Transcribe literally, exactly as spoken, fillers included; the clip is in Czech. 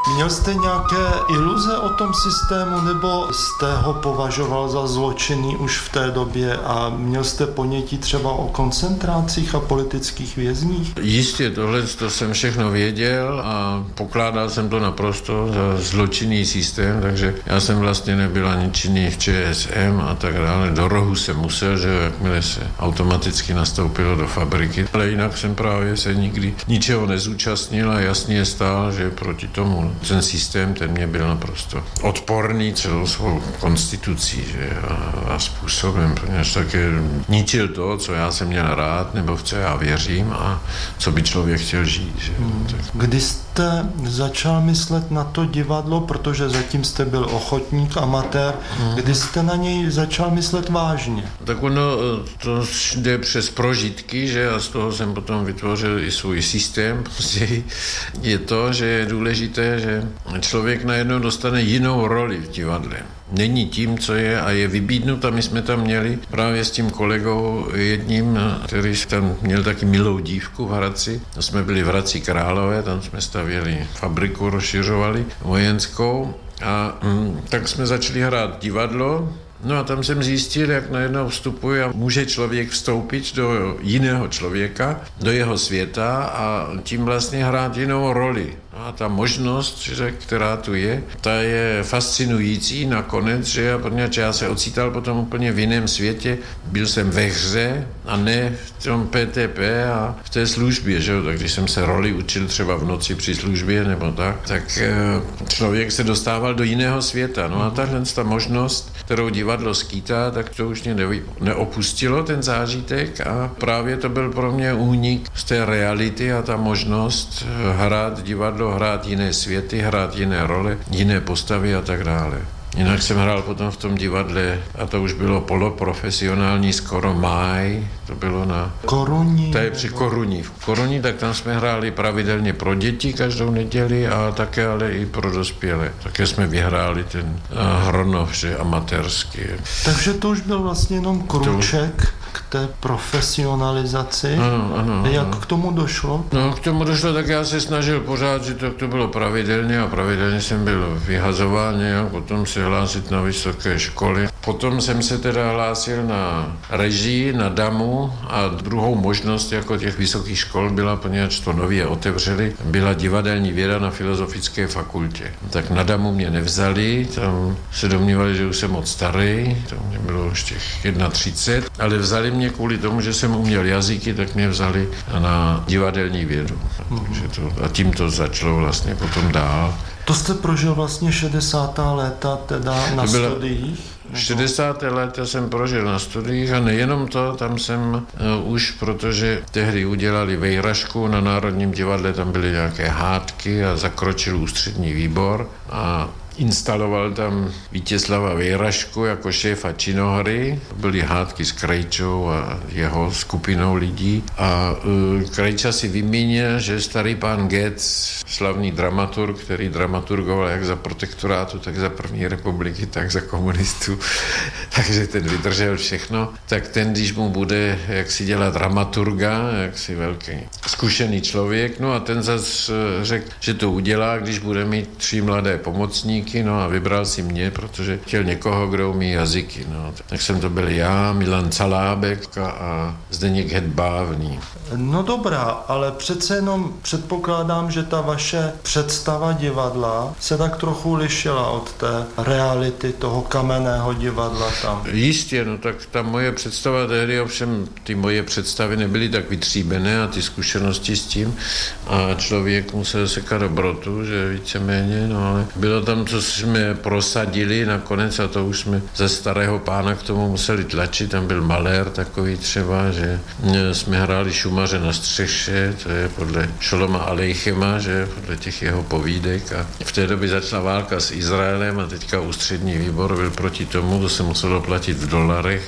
Měl jste nějaké iluze o tom systému, nebo jste ho považoval za zločinný už v té době a měl jste ponětí třeba o koncentrácích a politických vězních? Jistě, tohle to jsem všechno věděl a pokládal jsem to naprosto za zločinný systém, takže já jsem vlastně nebyl ani činný v Č S M a tak dále. Do rohu jsem musel, že jakmile se automaticky nastoupilo do fabriky, ale jinak jsem právě se nikdy ničeho nezúčastnil a jasně stál, že proti tomu ten systém, ten mě byl naprosto odporný celou svou konstitucí, že a, a způsobem, protože také ničil to, co já jsem měl rád, nebo v co já věřím a co by člověk chtěl žít. Že? Hmm. Kdy jste začal myslet na to divadlo, protože zatím jste byl ochotník, amatér, hmm. kdy jste na něj začal myslet vážně? Tak ono to jde přes prožitky, že a z toho jsem potom vytvořil i svůj systém. Je to, že je důležité, že člověk najednou dostane jinou roli v divadle. Není tím, co je a je vybídnut a my jsme tam měli právě s tím kolegou jedním, který tam měl taky milou dívku v Hradci. Jsme byli v Hradci Králové, tam jsme stavěli fabriku, rozšiřovali vojenskou a hm, tak jsme začali hrát divadlo. No a tam jsem zjistil, jak najednou vstupuje a může člověk vstoupit do jiného člověka, do jeho světa a tím vlastně hrát jinou roli. A ta možnost, že, která tu je, ta je fascinující nakonec, že já, protože já se ocítal potom úplně v jiném světě, byl jsem ve hře a ne v tom P T P a v té službě, že jo, tak když jsem se roli učil třeba v noci při službě nebo tak, tak člověk se dostával do jiného světa. No a tahle ta možnost, kterou divadlo skýtá, tak to už mě neopustilo, ten zážitek a právě to byl pro mě únik z té reality a ta možnost hrát divadlo, hrát jiné světy, hrát jiné role, jiné postavy a tak dále. Jinak jsem hrál potom v tom divadle a to už bylo poloprofesionální, skoro máj, to bylo na... Koruni. To je při Koruni. V Koruni, tak tam jsme hráli pravidelně pro děti každou neděli a také ale i pro dospělé. Také jsme vyhráli ten Hronov, že amatérský. Takže to už byl vlastně jenom kruček to... k té profesionalizaci. Ano, ano. Jak ano. k tomu došlo? No, k tomu došlo, tak já se snažil pořád, že to, to bylo pravidelně a pravidelně jsem byl vyhazován nějak, potom se hlásit na vysoké školy. Potom jsem se teda hlásil na režii, na damu a druhou možnost jako těch vysokých škol byla, poněvadž to nově otevřeli, byla divadelní věda na Filozofické fakultě. Tak na damu mě nevzali, tam se domnívali, že už jsem moc starý, to mě bylo už těch třicet jedna, ale vzali mě kvůli tomu, že jsem uměl jazyky, tak mě vzali na divadelní vědu. Takže to, a tím to začalo vlastně potom dál. To jste prožil vlastně šedesátá léta teda na to studiích? šedesátá léta jsem prožil na studiích a nejenom to, tam jsem uh, už, protože tehdy udělali vejražku na Národním divadle, tam byly nějaké hádky a zakročil ústřední výbor a instaloval tam Vítězslava Vejražku jako šéfa činohry. Byly hádky s Krejčou a jeho skupinou lidí. A uh, Krejča si vymínil, že starý pán Getz, slavný dramaturg, který dramaturgoval jak za protektorátu, tak za první republiky, tak za komunistů, takže ten vydržel všechno, tak ten, když mu bude jak si dělat dramaturga, jak si velký zkušený člověk, no a ten zase řekl, že to udělá, když bude mít tři mladé pomocníky, no a vybral si mě, protože chtěl někoho, kdo umí jazyky. No. Tak jsem to byl já, Milan Calábek a Zdeněk Hedbávný. No dobrá, ale přece jenom předpokládám, že ta vaše představa divadla se tak trochu lišila od té reality toho kamenného divadla tam. Jistě, no tak ta moje představa tehdy, ovšem ty moje představy nebyly tak vytříbené a ty zkušenosti s tím a člověk musel sekat dobrotu, že víceméně, no ale bylo tam, co jsme prosadili nakonec a to už jsme ze starého pána k tomu museli tlačit, tam byl malér takový třeba, že jsme hráli Šumaře na střeše, to je podle Šoloma Alejchema, že podle těch jeho povídek a v té době začala válka s Izraelem a teďka ústřední výbor byl proti tomu, to se muselo platit v dolarech